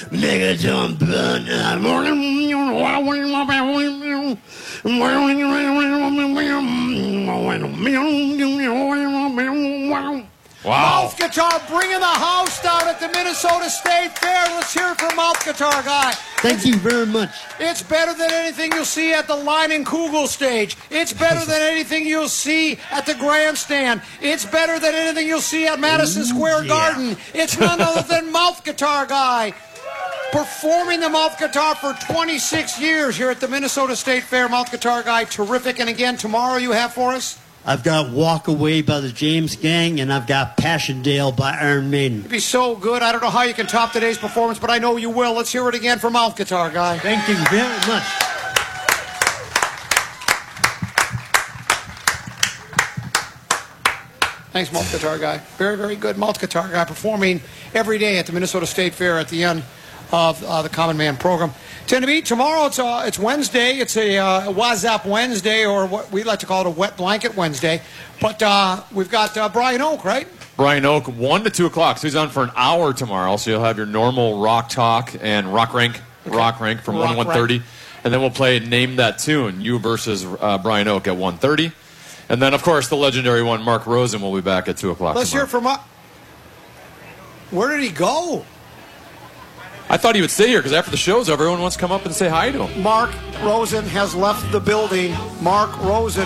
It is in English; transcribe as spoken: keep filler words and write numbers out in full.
make a jump. Wow. Mouth Guitar bringing the house down at the Minnesota State Fair. Let's hear it for Mouth Guitar Guy. Thank you very much. It's better than anything you'll see at the Line Kugel stage. It's better than anything you'll see at the grandstand. It's better than anything you'll see at Madison Ooh, Square yeah. Garden. It's none other than Mouth Guitar Guy, performing the mouth guitar for twenty-six years here at the Minnesota State Fair. Mouth Guitar Guy, terrific. And again, tomorrow you have for us? I've got Walk Away by the James Gang, and I've got Passchendaele by Iron Maiden. It'd be so good. I don't know how you can top today's performance, but I know you will. Let's hear it again for Mouth Guitar Guy. Thank you very much. Thanks, Mouth Guitar Guy. Very, very good Mouth Guitar Guy, performing every day at the Minnesota State Fair at the end of uh, the Common Man program. Ten to beat tomorrow. It's uh, it's Wednesday. It's a uh, Wazap Wednesday, or what we like to call it a Wet Blanket Wednesday. But uh, we've got uh, Brian Oak, right? Brian Oak, one to two o'clock. So he's on for an hour tomorrow. So you'll have your normal rock talk and rock rank, Okay. rock rank from Rock one to one thirty, and then we'll play Name That Tune. You versus uh, Brian Oak at one thirty, and then of course the legendary one, Mark Rosen, will be back at two o'clock. Let's tomorrow. hear from. Uh, where did he go? I thought he would stay here because after the show's over, everyone wants to come up and say hi to him. Mark Rosen has left the building. Mark Rosen.